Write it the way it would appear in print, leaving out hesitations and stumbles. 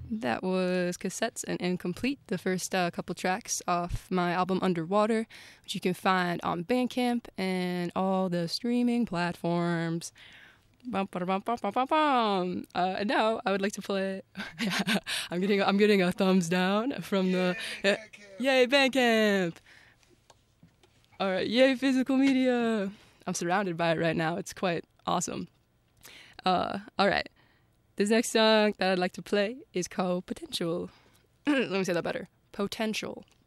That was Cassettes and Incomplete, the first couple tracks off my album Underwater, which you can find on Bandcamp and all the streaming platforms. Bum, ba, bum, bum, bum, bum, bum. And now I would like to play. I'm getting a thumbs down from the yay Bandcamp. All right, yay physical media. I'm surrounded by it right now. It's quite awesome. All right. This next song that I'd like to play is called Potential. Let me say that better. Potential.